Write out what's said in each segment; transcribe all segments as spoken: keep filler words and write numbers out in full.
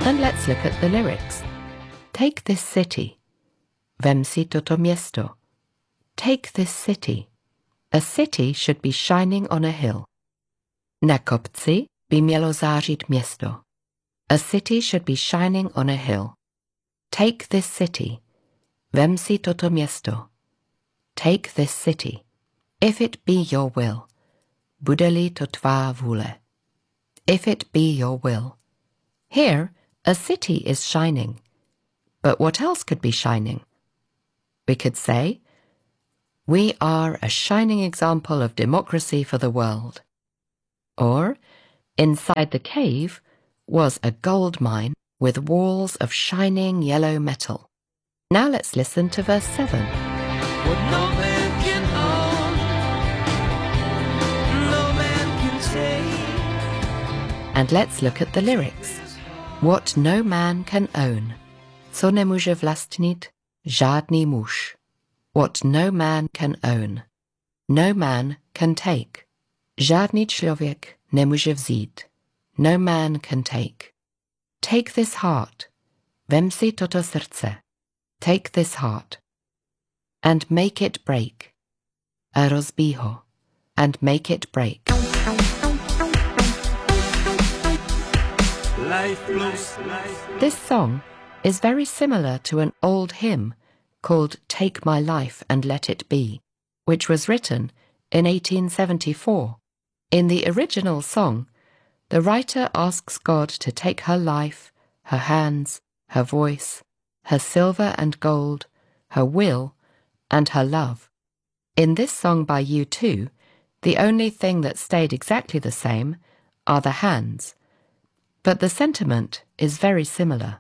And let's look at the lyrics. Take this city. Vem si toto město. Take this city. A city should be shining on a hill. Na kopci by mělo zářit město. A city should be shining on a hill. Take this city. Vem si toto město. Take this city. If it be your will. Bude-li to tvá vůle. If it be your will. Here, a city is shining. But what else could be shining? We could say, we are a shining example of democracy for the world. Or, inside the cave was a gold mine with walls of shining yellow metal. Now let's listen to verse seven. What no man can own, no man can take. And let's look at the lyrics. What no man can own. Co nemůže vlastnit žádný muž. What no man can own. No man can take. Žádný člověk nemůže vzít. No man can take. Take this heart. Vem si toto srdce. Take this heart. And make it break. A rozbij ho. And make it break. Life plus, life. This song is very similar to an old hymn called Take My Life and Let It Be, which was written in eighteen seventy-four. In the original song, the writer asks God to take her life, her hands, her voice, her silver and gold, her will, and her love. In this song by U two, the only thing that stayed exactly the same are the hands, but the sentiment is very similar.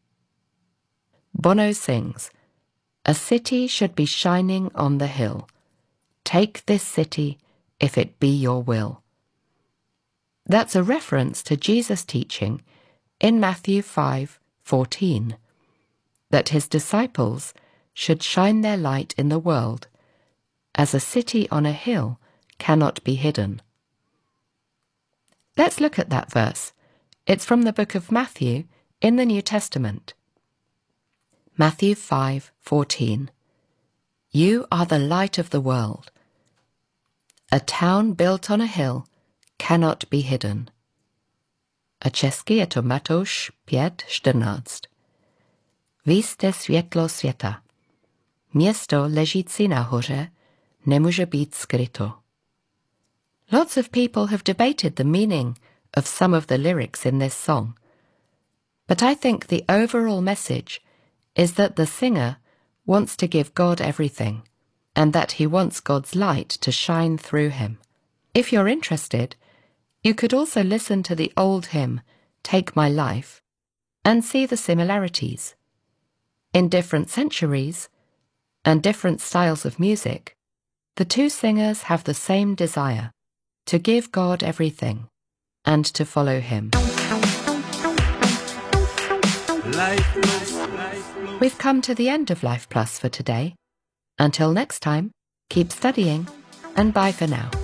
Bono sings, a city should be shining on the hill. Take this city if it be your will. That's a reference to Jesus' teaching in Matthew five fourteen, that his disciples should shine their light in the world, as a city on a hill cannot be hidden. Let's look at that verse. It's from the book of Matthew in the New Testament. Matthew five fourteen. You are the light of the world. A town built on a hill cannot be hidden. A česky je to Matouš pět čtrnáct. Vy jste světlo světa. Město ležící na hoře nemůže být skryto. Lots of people have debated the meaning of some of the lyrics in this song, but I think the overall message is that the singer wants to give God everything, and that he wants God's light to shine through him. If you're interested, you could also listen to the old hymn, Take My Life, and see the similarities. In different centuries and different styles of music, the two singers have the same desire, to give God everything and to follow him. Life plus, life plus. We've come to the end of Life Plus for today. Until next time, keep studying and bye for now.